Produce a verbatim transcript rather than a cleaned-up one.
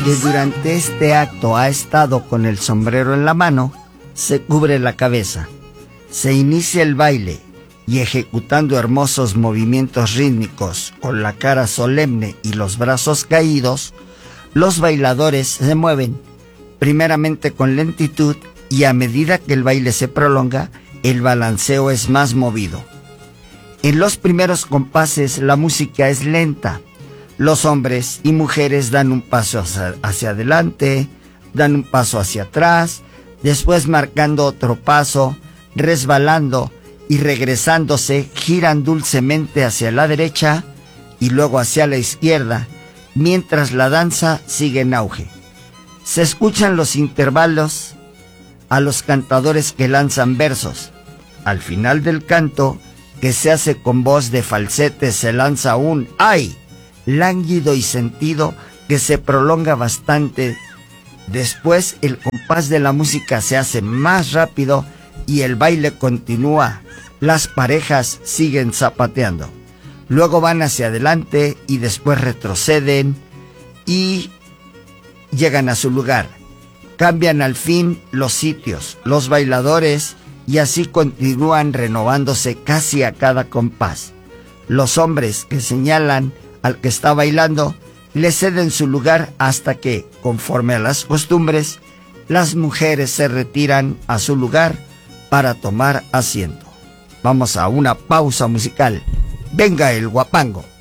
que durante este acto ha estado con el sombrero en la mano, se cubre la cabeza. Se inicia el baile y ejecutando hermosos movimientos rítmicos con la cara solemne y los brazos caídos, los bailadores se mueven, primeramente con lentitud, y a medida que el baile se prolonga, el balanceo es más movido. En los primeros compases la música es lenta. Los hombres y mujeres dan un paso hacia, hacia adelante, dan un paso hacia atrás, después marcando otro paso, resbalando y regresándose, giran dulcemente hacia la derecha y luego hacia la izquierda, mientras la danza sigue en auge. Se escuchan los intervalos a los cantadores que lanzan versos. Al final del canto, que se hace con voz de falsete, se lanza un ¡ay!, lánguido y sentido que se prolonga bastante. Después el compás de la música se hace más rápido y el baile continúa. Las parejas siguen zapateando. Luego van hacia adelante y después retroceden y llegan a su lugar. Cambian al fin los sitios, los bailadores, y así continúan renovándose casi a cada compás. Los hombres que señalan al que está bailando le ceden su lugar hasta que, conforme a las costumbres, las mujeres se retiran a su lugar para tomar asiento. Vamos a una pausa musical. Venga el guapango.